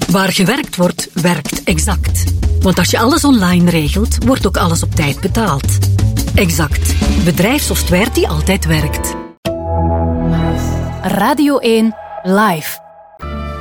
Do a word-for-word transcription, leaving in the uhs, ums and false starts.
Waar gewerkt wordt, werkt Exact. Want als je alles online regelt, wordt ook alles op tijd betaald. Exact. Bedrijfssoftware die altijd werkt. Radio één Live.